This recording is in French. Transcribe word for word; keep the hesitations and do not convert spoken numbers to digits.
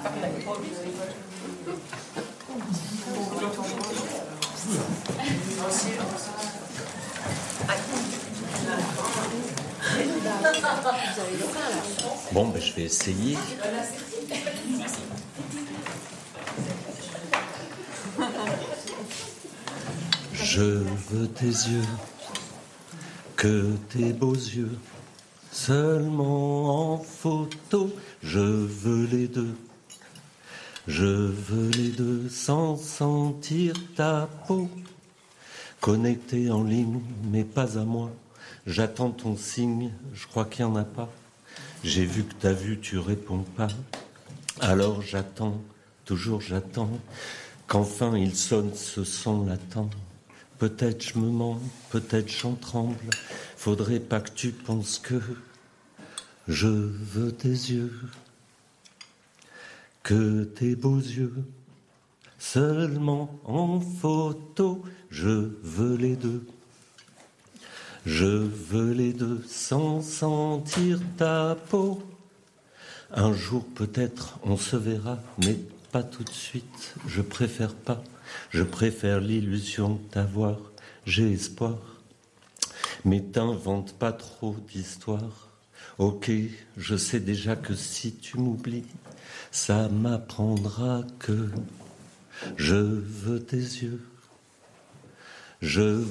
Bon, ben, je vais essayer. Je veux tes yeux, que tes beaux yeux, seulement en photo. Je veux les deux, je veux les deux sans sentir ta peau. Connecté en ligne, mais pas à moi. J'attends ton signe, je crois qu'il n'y en a pas. J'ai vu que t'as vu, tu réponds pas. Alors j'attends, toujours j'attends, qu'enfin il sonne ce son latent. Peut-être je me mens, peut-être j'en tremble. Faudrait pas que tu penses que je veux tes yeux, que tes beaux yeux, seulement en photo. Je veux les deux, je veux les deux sans sentir ta peau. Un jour peut-être on se verra, mais pas tout de suite. Je préfère pas, je préfère l'illusion de t'avoir. J'ai espoir, mais t'invente pas trop d'histoires. Ok, je sais déjà que si tu m'oublies, ça m'apprendra que je veux tes yeux, je